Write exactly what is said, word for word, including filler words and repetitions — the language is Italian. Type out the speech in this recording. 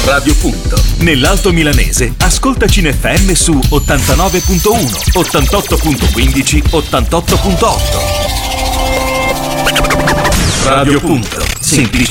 Radio Punto. Nell'Alto Milanese, ascolta Cine F M su ottantanove virgola uno, ottantotto virgola quindici, ottantotto virgola otto. Radio Punto. Semplice